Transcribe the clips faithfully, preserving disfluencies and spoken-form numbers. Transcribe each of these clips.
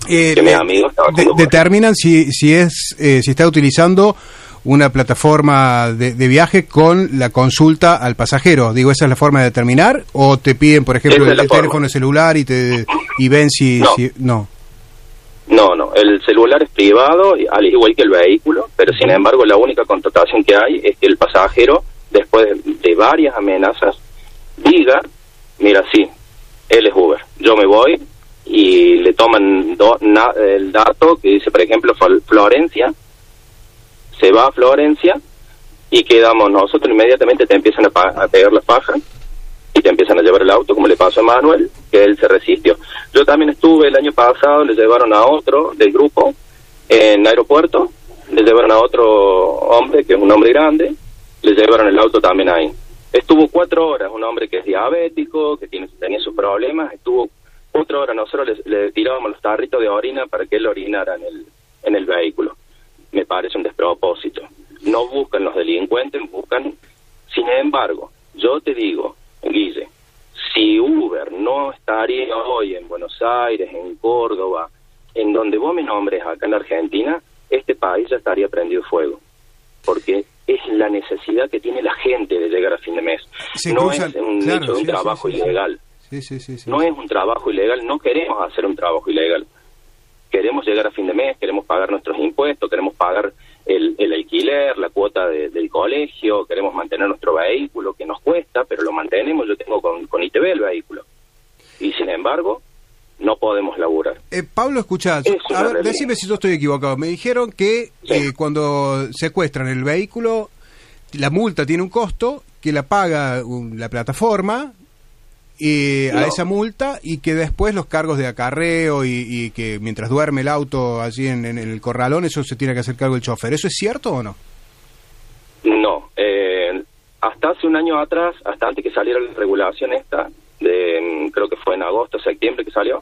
Eh, que mis amigos de, determinan si si es eh, si está utilizando una plataforma de, de viaje con la consulta al pasajero. Digo, ¿esa es la forma de determinar? ¿O te piden, por ejemplo, el, el teléfono celular y te y ven si no. si no? No, no, el celular es privado, al igual que el vehículo, pero sin embargo la única contratación que hay es que el pasajero, después de, de varias amenazas, diga, mira, sí, él es Uber, yo me voy, y le toman do, na, el dato que dice, por ejemplo, Florencia, se va a Florencia y quedamos nosotros, inmediatamente te empiezan a, pa a pegar la faja y te empiezan a llevar el auto, como le pasó a Manuel, que él se resistió. Yo también estuve el año pasado, le llevaron a otro del grupo en aeropuerto, le llevaron a otro hombre, que es un hombre grande, le llevaron el auto también ahí. Estuvo cuatro horas, un hombre que es diabético, que tiene, tenía sus problemas, estuvo cuatro horas, nosotros le, le tirábamos los tarritos de orina para que él orinara en el, en el vehículo. Me parece un despropósito. No buscan los delincuentes, buscan... Sin embargo, yo te digo, Guille, si Uber no estaría hoy en Buenos Aires, en Córdoba, en donde vos me nombres acá en Argentina, este país ya estaría prendido fuego. Porque es la necesidad que tiene la gente de llegar a fin de mes. Se no cruzan, es un claro, hecho de un sí, trabajo sí, sí, ilegal. Sí, sí, sí, sí, no sí. es un trabajo ilegal, no queremos hacer un trabajo ilegal. Queremos llegar a fin de mes, queremos pagar nuestros impuestos, queremos pagar el, el alquiler, la cuota de, del colegio, queremos mantener nuestro vehículo, que nos cuesta, pero lo mantenemos. Yo tengo con, con I T V el vehículo. Y sin embargo, no podemos laburar. Eh, Pablo, escuchá, a ver, decime si yo estoy equivocado. Me dijeron que sí. eh, cuando secuestran el vehículo, la multa tiene un costo, que la paga un, la plataforma eh, no. a esa multa, y que después los cargos de acarreo y, y que mientras duerme el auto allí en, en el corralón, eso se tiene que hacer cargo el chofer. ¿Eso es cierto o no? No. Eh, hasta hace un año atrás, hasta antes que saliera la regulación esta, de, creo que fue en agosto, septiembre que salió,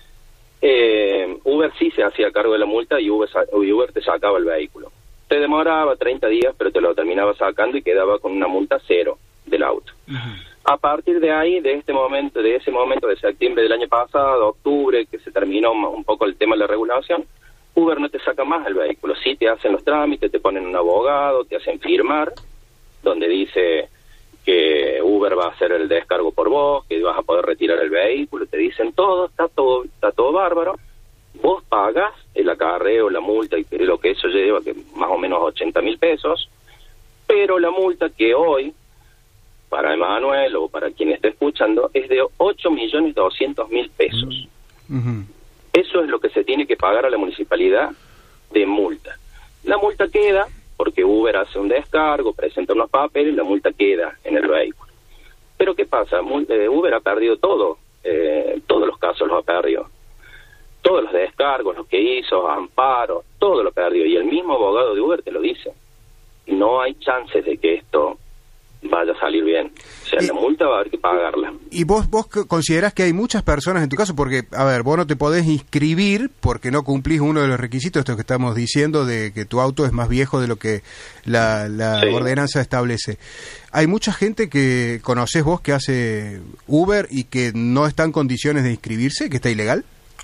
eh, Uber sí se hacía cargo de la multa y Uber, Uber te sacaba el vehículo. Te demoraba treinta días, pero te lo terminaba sacando y quedaba con una multa cero del auto. Uh-huh. A partir de ahí, de este momento, de ese momento de septiembre del año pasado, octubre, que se terminó un poco el tema de la regulación, Uber no te saca más el vehículo. Sí te hacen los trámites, te ponen un abogado, te hacen firmar, donde dice que Uber va a hacer el descargo por vos, que vas a poder retirar el vehículo, te dicen todo, está todo, está todo bárbaro. Vos pagas el acarreo, la multa y lo que eso lleva, que más o menos ochenta mil pesos, pero la multa que hoy, para Emanuel o para quien esté escuchando, es de ocho millones doscientos mil pesos. Uh-huh. Eso es lo que se tiene que pagar a la municipalidad de multa. La multa queda, porque Uber hace un descargo, presenta unos papeles, la multa queda en el vehículo. Pero ¿qué pasa? Uber ha perdido todo, eh, todos los casos los ha perdido. Todos los descargos, los que hizo, amparo, todo lo perdió. Y el mismo abogado de Uber te lo dice. No hay chances de que esto vaya a salir bien. O sea, y, la multa va a haber que pagarla. ¿Y vos vos considerás que hay muchas personas en tu caso? Porque, a ver, vos no te podés inscribir porque no cumplís uno de los requisitos, esto que estamos diciendo, de que tu auto es más viejo de lo que la, la sí. ordenanza establece. Hay mucha gente que conocés vos que hace Uber y que no está en condiciones de inscribirse, que está ilegal.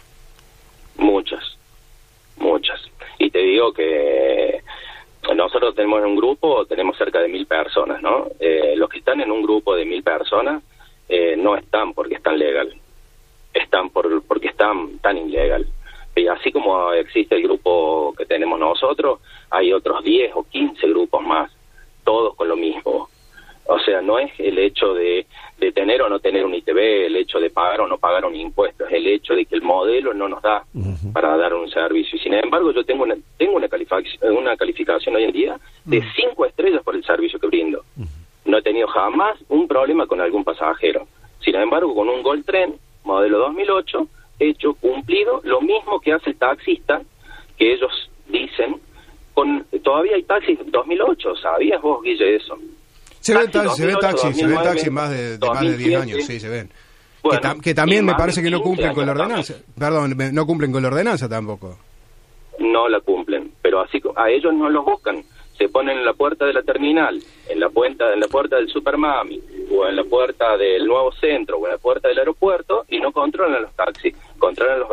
Muchas, muchas. Y te digo que nosotros tenemos un grupo, tenemos cerca de mil personas, ¿no? Eh, los que están en un grupo de mil personas eh, no están porque están legal, están por porque están tan ilegal. Y así como existe el grupo que tenemos nosotros, hay otros diez o quince grupos más, todos con lo mismo. O sea, no es el hecho de, de tener o no tener un I T V, el hecho de pagar o no pagar un impuesto, es el hecho de que el modelo no nos da uh-huh. para dar un servicio. Y sin embargo, yo tengo una tengo una calificación, una calificación hoy en día de uh-huh. cinco estrellas por el servicio que brindo. Uh-huh. No he tenido jamás un problema con algún pasajero. Sin embargo, con un Gol Tren, modelo dos mil ocho, he hecho cumplido lo mismo que hace el taxista, que ellos dicen, con todavía hay taxis dos mil ocho, ¿sabías vos, Guille, eso? Se ven taxis, se ven taxis, se ven taxis más de, de más de diez años, sí, se ven. Bueno, que, ta que también me parece que no cumplen con la ordenanza. Perdón, no cumplen con la ordenanza tampoco. No la cumplen, pero así a ellos no los buscan. Se ponen en la puerta de la terminal, en la puerta, en la puerta del Supermami, o en la puerta del nuevo centro, o en la puerta del aeropuerto, y no controlan los taxis, controlan los